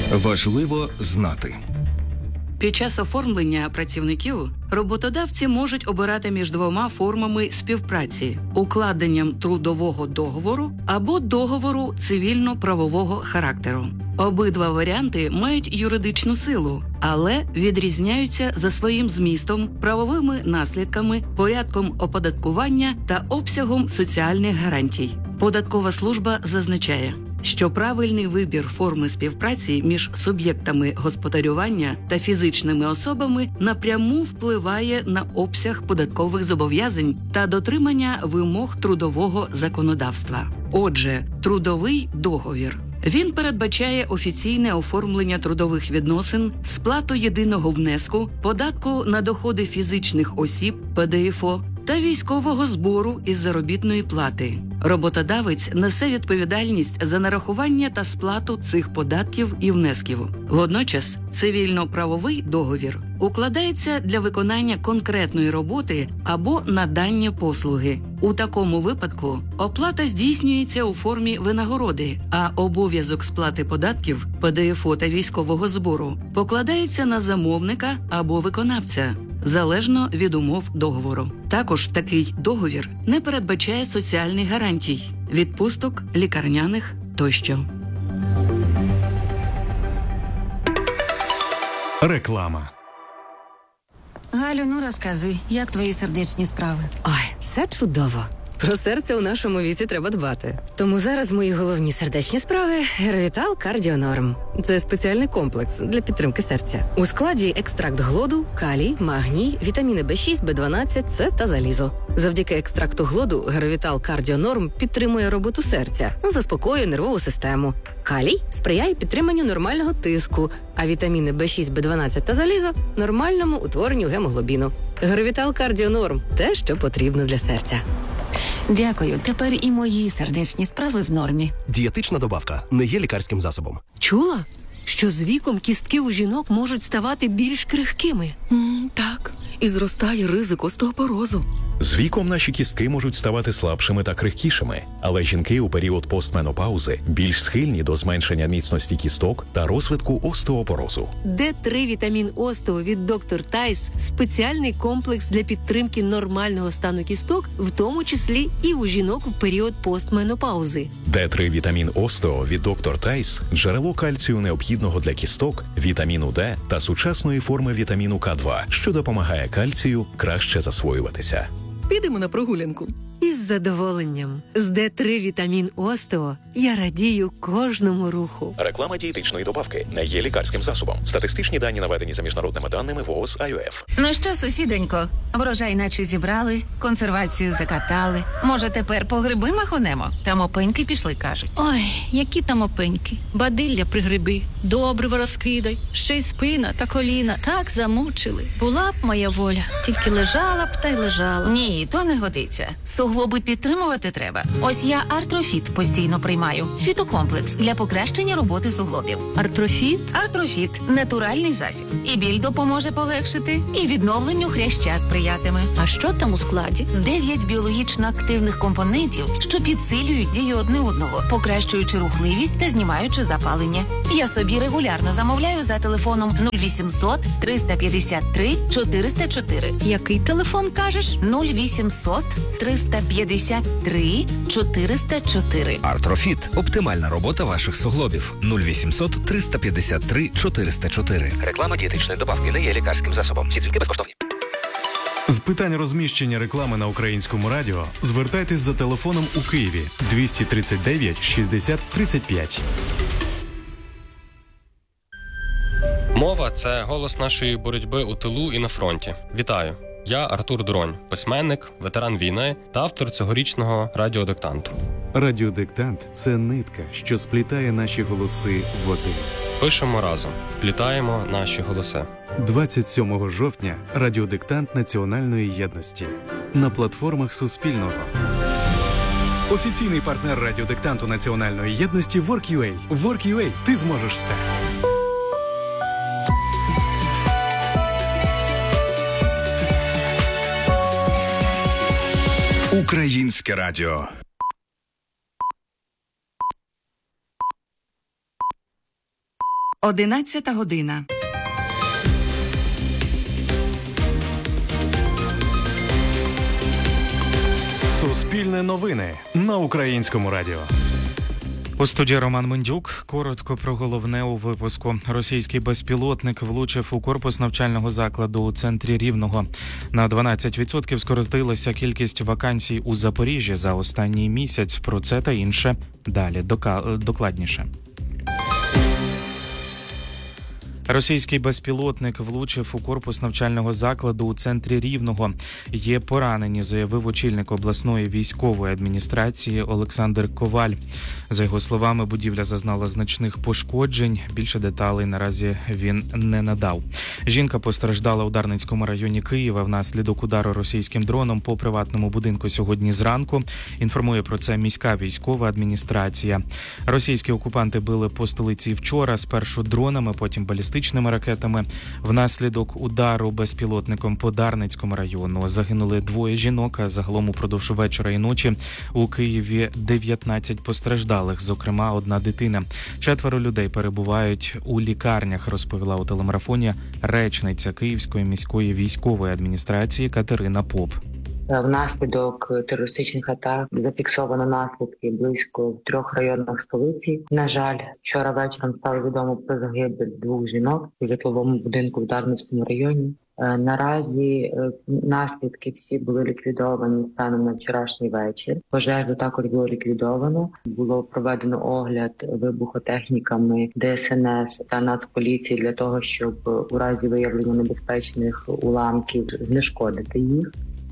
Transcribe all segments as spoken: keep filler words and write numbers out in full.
Важливо знати. Під час оформлення працівників роботодавці можуть обирати між двома формами співпраці – укладенням трудового договору або договору цивільно-правового характеру. Обидва варіанти мають юридичну силу, але відрізняються за своїм змістом, правовими наслідками, порядком оподаткування та обсягом соціальних гарантій. Податкова служба зазначає, що правильний вибір форми співпраці між суб'єктами господарювання та фізичними особами напряму впливає на обсяг податкових зобов'язань та дотримання вимог трудового законодавства. Отже, трудовий договір. Він передбачає офіційне оформлення трудових відносин, сплату єдиного внеску, податку на доходи фізичних осіб (Пе Де Еф О) та військового збору із заробітної плати. Роботодавець несе відповідальність за нарахування та сплату цих податків і внесків. Водночас, цивільно-правовий договір укладається для виконання конкретної роботи або надання послуги. У такому випадку оплата здійснюється у формі винагороди, а обов'язок сплати податків, Пе Де Еф О та військового збору покладається на замовника або виконавця, залежно від умов договору. Також такий договір не передбачає соціальних гарантій, відпусток, лікарняних тощо. Реклама. Галю, ну розказуй, як твої сердечні справи? Ой, все чудово. Про серце у нашому віці треба дбати. Тому зараз мої головні сердечні справи – Геровітал Кардіонорм. Це спеціальний комплекс для підтримки серця. У складі екстракт глоду, калій, магній, вітаміни Бе шість, Бе дванадцять, С та залізо. Завдяки екстракту глоду Геровітал Кардіонорм підтримує роботу серця, заспокоює нервову систему. Калій сприяє підтриманню нормального тиску, а вітаміни Бе шість, Бе дванадцять та залізо – нормальному утворенню гемоглобіну. Геровітал Кардіонорм – те, що потрібно для серця. Дякую, тепер і мої сердечні справи в нормі. Дієтична добавка не є лікарським засобом. Чула, що з віком кістки у жінок можуть ставати більш крихкими? Mm, так, і зростає ризик остеопорозу. З віком наші кістки можуть ставати слабшими та крихкішими, але жінки у період постменопаузи більш схильні до зменшення міцності кісток та розвитку остеопорозу. Де три вітамін Остео від доктор Тайс – спеціальний комплекс для підтримки нормального стану кісток, в тому числі і у жінок в період постменопаузи. Де три вітамін Остео від доктор Тайс – джерело кальцію необхідного для кісток, вітаміну Д та сучасної форми вітаміну Ка два, що допомагає кальцію краще засвоюватися. Підемо на прогулянку. Із задоволенням. З Де три вітамін Остео я радію кожному руху. Реклама дієтичної добавки не є лікарським засобом. Статистичні дані наведені за міжнародними даними ВООЗ ай о еф. Ну що, сусідонько, врожай наче зібрали, консервацію закатали. Може, тепер по гриби махонемо? Там опеньки пішли, кажуть. Ой, які там опеньки. Бадилля при гриби, добриво розкидай, ще й спина та коліна так замучили. Була б моя воля, тільки лежала б та й лежала. Ні, то не годиться. Суглоби підтримувати треба. Ось я Артрофіт постійно приймаю. Фітокомплекс для покращення роботи суглобів. Артрофіт? Артрофіт – натуральний засіб. І біль допоможе полегшити, і відновленню хряща сприятиме. А що там у складі? Дев'ять біологічно активних компонентів, що підсилюють дію одне одного, покращуючи рухливість та знімаючи запалення. Я собі регулярно замовляю за телефоном нуль вісімсот триста п'ятдесят три чотириста чотири. Який телефон кажеш? нуль вісімсот триста п'ятдесят три чотириста чотири. Артрофіт – оптимальна робота ваших суглобів. нуль вісімсот триста п'ятдесят три чотириста чотири. Реклама дієтичної добавки не є лікарським засобом. Всі тільки безкоштовні. З питань розміщення реклами на Українському радіо звертайтесь за телефоном у Києві двісті тридцять дев'ять шістдесят тридцять п'ять. Мова – це голос нашої боротьби у тилу і на фронті. Вітаю! Я Артур Дронь, письменник, ветеран війни та автор цьогорічного радіодиктанту. Радіодиктант – це нитка, що сплітає наші голоси в один. Пишемо разом, вплітаємо наші голоси. двадцять сьомого жовтня радіодиктант Національної єдності на платформах Суспільного. Офіційний партнер радіодиктанту Національної єдності WorkUA. WorkUA – ти зможеш все. Українське радіо. Одинадцята година. Суспільне новини на Українському радіо. У студії Роман Мендюк. Коротко про головне у випуску. Російський безпілотник влучив у корпус навчального закладу у центрі Рівного. На дванадцять відсотків скоротилася кількість вакансій у Запоріжжі за останній місяць. Про це та інше далі докладніше. Російський безпілотник влучив у корпус навчального закладу у центрі Рівного. Є поранені, заявив очільник обласної військової адміністрації Олександр Коваль. За його словами, будівля зазнала значних пошкоджень. Більше деталей наразі він не надав. Жінка постраждала у Дарницькому районі Києва внаслідок удару російським дроном по приватному будинку сьогодні зранку. Інформує про це міська військова адміністрація. Російські окупанти били по столиці вчора, спершу дронами, потім балістичними ракетами. Внаслідок удару безпілотником по Дарницькому району загинули двоє жінок, а загалом упродовж вечора і ночі у Києві дев'ятнадцять постраждалих, зокрема одна дитина. Четверо людей перебувають у лікарнях, розповіла у телемарафоні речниця Київської міської військової адміністрації Катерина Поп. Внаслідок терористичних атак зафіксовано наслідки близько в трьох районах столиці. На жаль, вчора вечором стало відомо про загибель двох жінок у житловому будинку в Дарницькому районі. Наразі наслідки всі були ліквідовані станом на вчорашній вечір. Пожежу також було ліквідовано. Було проведено огляд вибухотехніками Де Ес Ен Ес та Нацполіції для того, щоб у разі виявлення небезпечних уламків знешкодити їх.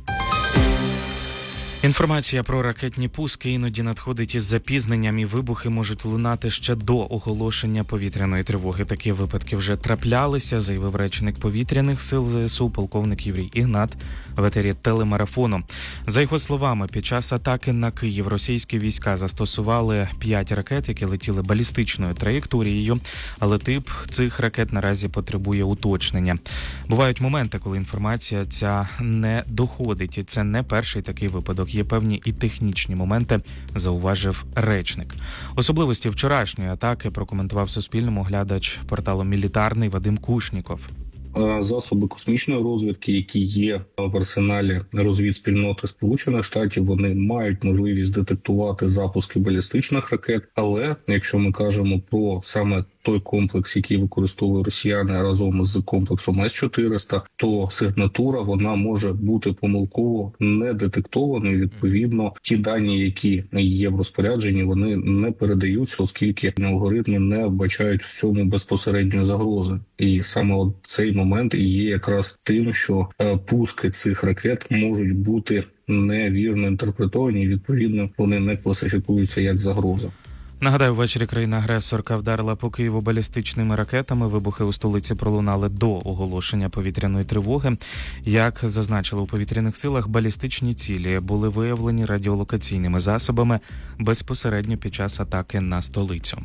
Інформація про ракетні пуски іноді надходить із запізненням, і вибухи можуть лунати ще до оголошення повітряної тривоги. Такі випадки вже траплялися, заявив речник повітряних сил Зе Ес У полковник Юрій Ігнат в етері телемарафону. За його словами, під час атаки на Київ російські війська застосували п'ять ракет, які летіли балістичною траєкторією, але тип цих ракет наразі потребує уточнення. Бувають моменти, коли інформація ця не доходить, і це не перший такий випадок. Є певні і технічні моменти, зауважив речник. Особливості вчорашньої атаки прокоментував Суспільному глядач порталу «Мілітарний» Вадим Кушніков. Засоби космічної розвідки, які є в арсеналі розвідспільноти Сполучених Штатів, вони мають можливість детектувати запуски балістичних ракет. Але якщо ми кажемо про саме той комплекс, який використовують росіяни разом з комплексом Ес чотириста, то сигнатура вона може бути помилково не детектованою. Відповідно, ті дані, які є в розпорядженні, вони не передаються, оскільки алгоритми не вбачають в цьому безпосередньої загрози. І саме от цей момент і є якраз тим, що пуски цих ракет можуть бути невірно інтерпретовані, і відповідно вони не класифікуються як загроза. Нагадаю, ввечері країна-агресорка вдарила по Києву балістичними ракетами. Вибухи у столиці пролунали до оголошення повітряної тривоги. Як зазначили у повітряних силах, балістичні цілі були виявлені радіолокаційними засобами безпосередньо під час атаки на столицю.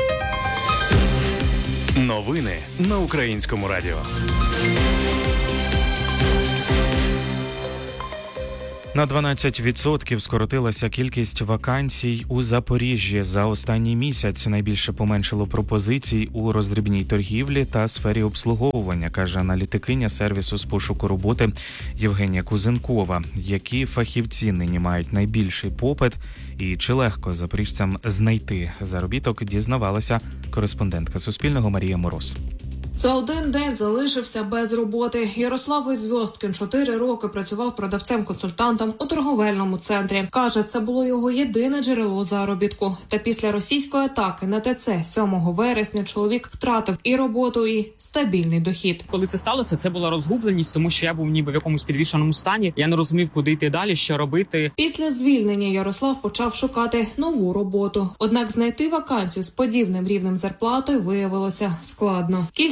Новини на Українському радіо. На дванадцять відсотків скоротилася кількість вакансій у Запоріжжі за останній місяць. Найбільше поменшило пропозицій у роздрібній торгівлі та сфері обслуговування, каже аналітикиня сервісу з пошуку роботи Євгенія Кузенкова. Які фахівці нині мають найбільший попит і чи легко запоріжцям знайти заробіток, дізнавалася кореспондентка Суспільного Марія Мороз. За один день залишився без роботи. Ярослав Ізвьосткін чотири роки працював продавцем-консультантом у торговельному центрі. Каже, це було його єдине джерело заробітку. Та після російської атаки на Те Це сьомого вересня чоловік втратив і роботу, і стабільний дохід. Коли це сталося, це була розгубленість, тому що я був ніби в якомусь підвішеному стані. Я не розумів, куди йти далі, що робити. Після звільнення Ярослав почав шукати нову роботу. Однак знайти вакансію з подібним рівнем зарплати виявилося складно. Кількість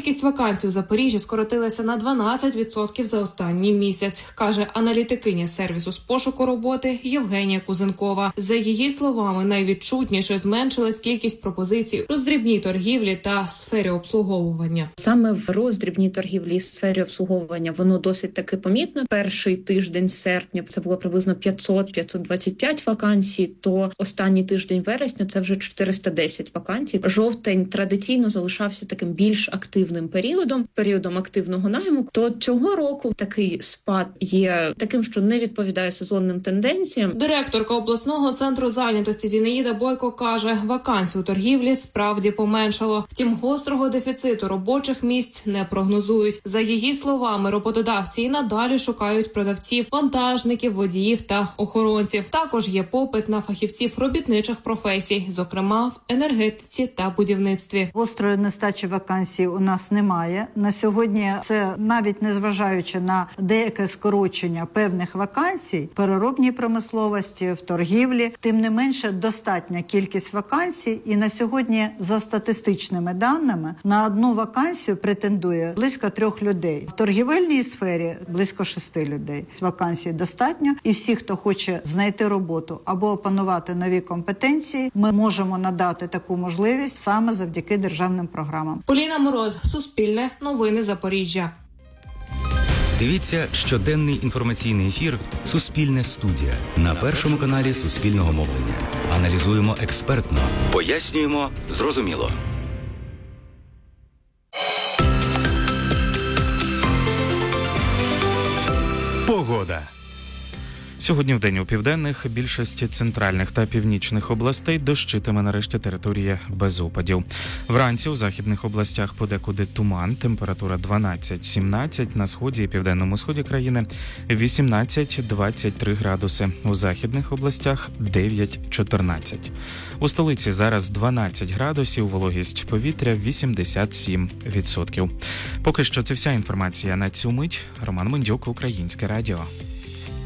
Кількість вакансій у Запоріжжі скоротилася на дванадцять відсотків за останній місяць, каже аналітикиня сервісу з пошуку роботи Євгенія Кузенкова. За її словами, найвідчутніше зменшилась кількість пропозицій у роздрібній торгівлі та сфері обслуговування. Саме в роздрібній торгівлі і сфері обслуговування воно досить таки помітно. Перший тиждень серпня це було приблизно п'ятсот - п'ятсот двадцять п'ять вакансій, то останній тиждень вересня це вже чотириста десять вакансій. Жовтень традиційно залишався таким більш активним періодом, періодом активного найму. То цього року такий спад є таким, що не відповідає сезонним тенденціям. Директорка обласного центру зайнятості Зінаїда Бойко каже, вакансій у торгівлі справді поменшало. Втім, гострого дефіциту робочих місць не прогнозують. За її словами, роботодавці і надалі шукають продавців, вантажників, водіїв та охоронців. Також є попит на фахівців робітничих професій, зокрема в енергетиці та будівництві. Гострої нестачі вакансій у нас немає. На сьогодні це навіть незважаючи на деяке скорочення певних вакансій в переробній промисловості, в торгівлі. Тим не менше, достатня кількість вакансій, і на сьогодні за статистичними даними на одну вакансію претендує близько трьох людей. В торгівельній сфері близько шести людей. Вакансій достатньо, і всі, хто хоче знайти роботу або опанувати нові компетенції, ми можемо надати таку можливість саме завдяки державним програмам. Поліна Мороз, Суспільне, новини Запоріжжя. Дивіться щоденний інформаційний ефір «Суспільне студія» на першому каналі Суспільного мовлення. Аналізуємо експертно, пояснюємо зрозуміло. Погода. Сьогодні вдень у південних, більшості центральних та північних областей дощитиме нарешті територія без опадів. Вранці у західних областях подекуди туман, температура дванадцять - сімнадцять, на сході і південному сході країни вісімнадцять - двадцять три градуси, у західних областях дев'ять - чотирнадцять. У столиці зараз дванадцять градусів, вологість повітря вісімдесят сім відсотків. Поки що це вся інформація на цю мить. Роман Мендюк, Українське радіо.